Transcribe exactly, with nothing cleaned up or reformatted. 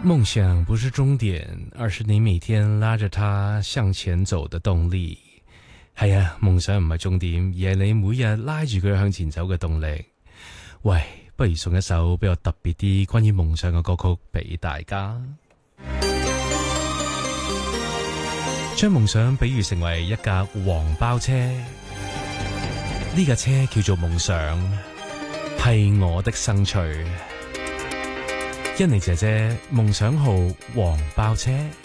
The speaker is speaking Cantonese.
夢想不是終點，而是你每天拉着它向前走的動力。係啊，夢想唔係終點，而係你每日拉住佢向前走嘅動力。喂，不如送一首比較特別啲關於夢想嘅歌曲俾大家。將夢想比喻成為一架黃包車，呢架車叫做夢想，係我的生趣。欣妮姐姐夢想號黃包車。